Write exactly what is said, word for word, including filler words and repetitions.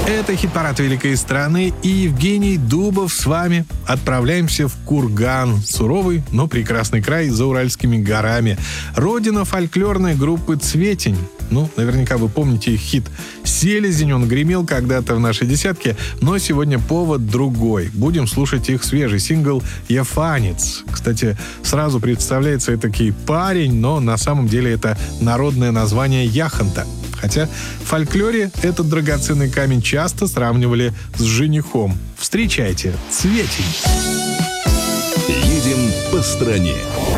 Это хит-парад великой страны, и Евгений Дубов с вами. Отправляемся в Курган, суровый, но прекрасный край за Уральскими горами. Родина фольклорной группы «Цветень». Ну, наверняка вы помните их хит «Селезень». Он гремел когда-то в нашей десятке, но сегодня повод другой. Будем слушать их свежий сингл «Яфанец». Кстати, сразу представляется этакий парень, но на самом деле это народное название яхонта. Хотя в фольклоре этот драгоценный камень часто сравнивали с женихом. Встречайте, «Цветень». Едем по стране.